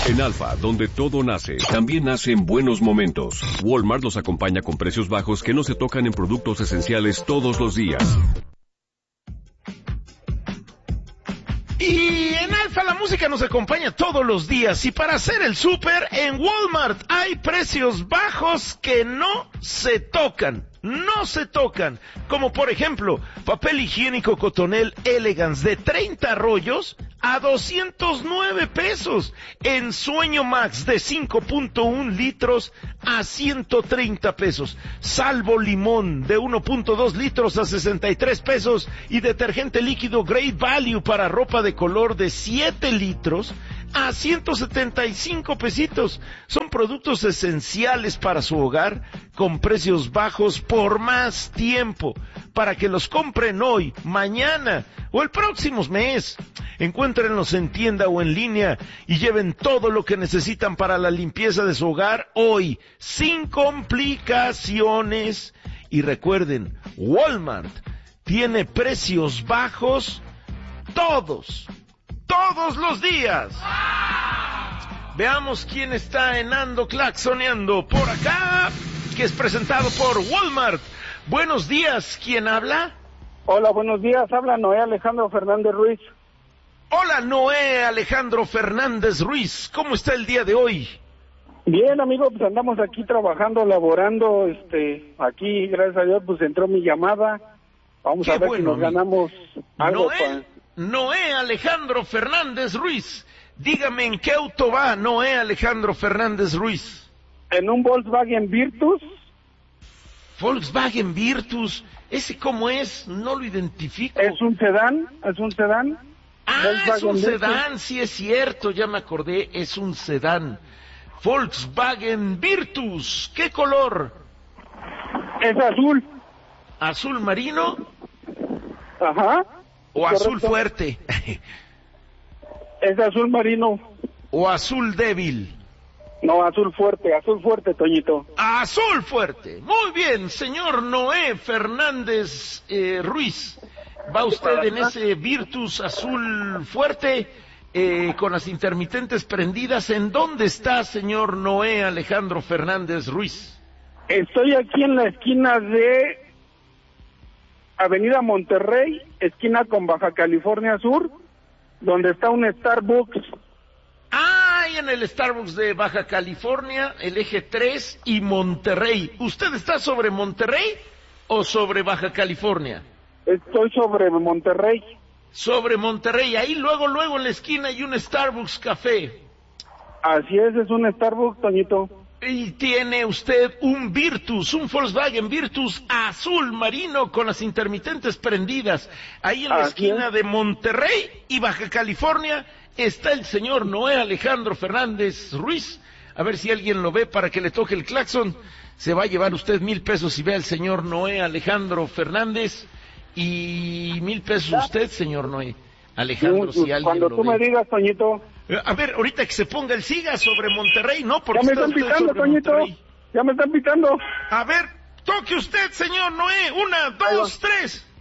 En Alfa, donde todo nace, también nacen buenos momentos. Walmart los acompaña con precios bajos que no se tocan en productos esenciales todos los días. Y en Alfa la música nos acompaña todos los días, y para hacer el súper en Walmart hay precios bajos que no se tocan, como por ejemplo, papel higiénico Cotonel Elegance de 30 rollos a 209 pesos, en Sueño Max de 5.1 litros a 130 pesos, Salvo Limón de 1.2 litros a 63 pesos, y detergente líquido Great Value para ropa de color de 7 litros a 175 pesitos. Son productos esenciales para su hogar con precios bajos por más tiempo, para que los compren hoy, mañana o el próximo mes. Encuéntrenlos en tienda o en línea y lleven todo lo que necesitan para la limpieza de su hogar hoy, sin complicaciones. Y recuerden, Walmart tiene precios bajos todos los días. Veamos quién está en Ando Claxoneando por acá, que es presentado por Walmart. Buenos días, ¿quién habla? Hola, buenos días, habla Noé Alejandro Fernández Ruiz. Hola, Noé Alejandro Fernández Ruiz, ¿cómo está el día de hoy? Bien, amigo, pues andamos aquí trabajando, laborando, aquí, gracias a Dios, pues entró mi llamada. Vamos a ver si nos ganamos algo. Noé Alejandro Fernández Ruiz, dígame en qué auto va Noé Alejandro Fernández Ruiz. En un Volkswagen Virtus. Volkswagen Virtus, ¿ese cómo es? No lo identifico. Es un sedán. Ah, Volkswagen es un sedán, sí es cierto, ya me acordé, es un sedán. Volkswagen Virtus, ¿qué color? Es azul. ¿Azul marino? Ajá. ¿O correcto. Azul fuerte? Es azul marino. ¿O azul débil? No, azul fuerte, Toñito. Azul fuerte. Muy bien, señor Noé Fernández Ruiz. ¿Va usted en ese Virtus azul fuerte con las intermitentes prendidas? ¿En dónde está, señor Noé Alejandro Fernández Ruiz? Estoy aquí en la esquina de Avenida Monterrey, esquina con Baja California Sur, donde está un Starbucks. Ah, y en el Starbucks de Baja California, el eje 3 y Monterrey. ¿Usted está sobre Monterrey o sobre Baja California? Estoy sobre Monterrey. Sobre Monterrey, ahí luego en la esquina hay un Starbucks Café. Así es un Starbucks, Toñito. Y tiene usted un Virtus, un Volkswagen Virtus azul marino con las intermitentes prendidas. Ahí en la esquina de Monterrey y Baja California está el señor Noé Alejandro Fernández Ruiz. A ver si alguien lo ve para que le toque el claxon. Se va a llevar usted 1,000 pesos si ve al señor Noé Alejandro Fernández. Y 1,000 pesos usted, señor Noé Alejandro, si alguien cuando lo tú ve. me digas, Toñito. A ver, ahorita que se ponga el siga sobre Monterrey, ¿no? Porque ya me están pitando, Toñito. Ya me están pitando. A ver, toque usted, señor Noé. 1, 2, 3.